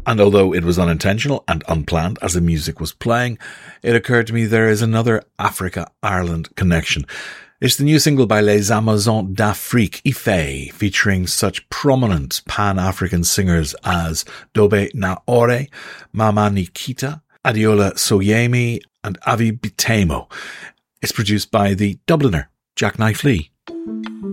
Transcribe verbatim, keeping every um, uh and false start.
And although it was unintentional and unplanned as the music was playing, it occurred to me there is another Africa-Ireland connection. It's the new single by Les Amazons d'Afrique, Ife, featuring such prominent Pan-African singers as Dobe Naore, Mama Nikita, Adiola Soyemi, and Avi Bitemo. It's produced by the Dubliner, Jack Knife Lee.